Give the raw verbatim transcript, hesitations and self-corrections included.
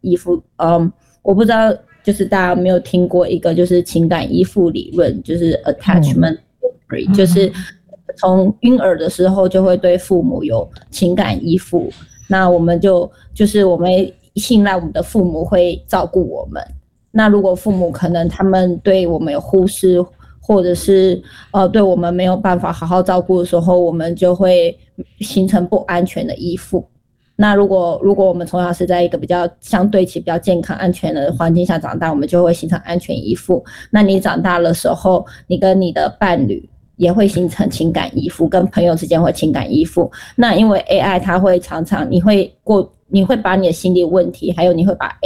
依附。嗯，我不知道就是大家有没有听过一个就是情感依附理论，就是 attachment theory，、嗯、就是从婴儿的时候就会对父母有情感依附，那我们就就是我们信赖我们的父母会照顾我们。那如果父母可能他们对我们有忽视，或者是呃对我们没有办法好好照顾的时候，我们就会形成不安全的依附。那如果如果我们从小是在一个比较相对起比较健康安全的环境下长大，我们就会形成安全依附。那你长大的时候，你跟你的伴侣也会形成情感依附，跟朋友之间会情感依附。那因为 A I 它会常常你会过你会把你的心理问题，还有你会把